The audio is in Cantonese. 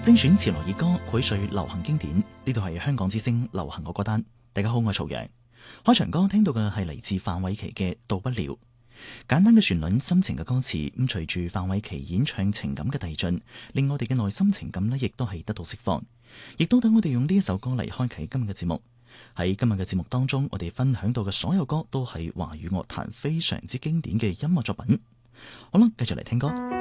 精選潮流熱歌，薈萃流行經典。呢度係香港之聲流行歌單。大家好，我係曹陽。開場歌聽到嘅係嚟自范瑋琪嘅《到不了》。簡單嘅旋律，深情嘅歌詞，咁隨住范瑋琪演唱情感嘅遞進，令我哋嘅內心情感呢亦都係得到釋放，亦都等我哋用呢一首歌嚟開啟今日嘅節目。喺今日嘅節目當中，我哋分享到嘅所有歌都係華語樂壇非常之經典嘅音樂作品。好啦，繼續嚟聽歌。